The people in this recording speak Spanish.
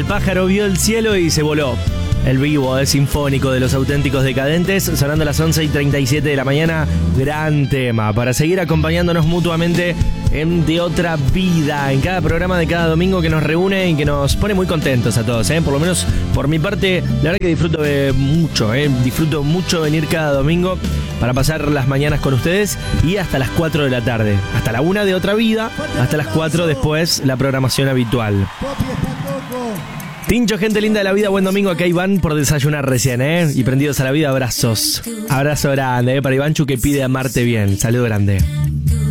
El pájaro vio el cielo y se voló. El vivo sinfónico de Los Auténticos Decadentes, sonando a las 11:37 de la mañana. Gran tema para seguir acompañándonos mutuamente en De Otra Vida, en cada programa de cada domingo que nos reúne y que nos pone muy contentos a todos, Por lo menos por mi parte, la verdad que disfruto mucho, disfruto mucho venir cada domingo para pasar las mañanas con ustedes y hasta las 4 de la tarde, hasta la 1 de Otra Vida, hasta las 4 después la programación habitual. Tincho, gente linda de la vida, buen domingo. Acá Iván por desayunar recién, y prendidos a la vida, abrazos. Abrazo grande, para Ivanchu que pide amarte bien. Saludo grande.